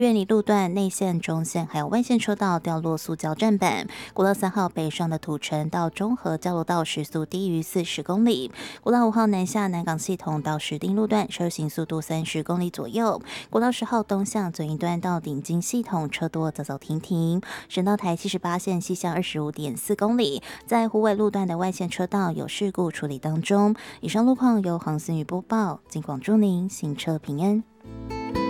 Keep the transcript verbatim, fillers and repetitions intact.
苑里路段内线、中线还有外线车道掉落塑胶站板。国道三号北上的土城到中和交流道时速低于四十公里。国道五号南下南港系统到石碇路段车行速度三十公里左右。国道十号东向左一端到顶金系统车多走走停停。省道台七十八线西向二十五点四公里，在虎尾路段的外线车道有事故处理当中。以上路况由黄思雨播报，尽广祝您行车平安。